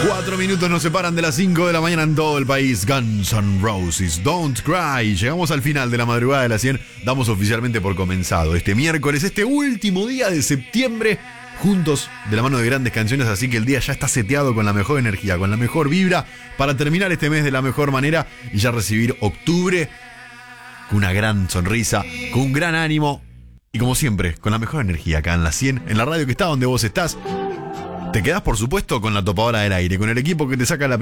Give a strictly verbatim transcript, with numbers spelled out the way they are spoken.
Cuatro minutos nos separan de las cinco de la mañana en todo el país. Guns N' Roses, Don't Cry. Llegamos al final de la madrugada de las cien. Damos oficialmente por comenzado este miércoles, este último día de septiembre, juntos de la mano de grandes canciones. Así que el día ya está seteado con la mejor energía, con la mejor vibra, para terminar este mes de la mejor manera y ya recibir octubre con una gran sonrisa, con un gran ánimo y, como siempre, con la mejor energía acá en la cien, en la radio que está donde vos estás. Te quedás, por supuesto, con la topadora del aire, con el equipo que te saca la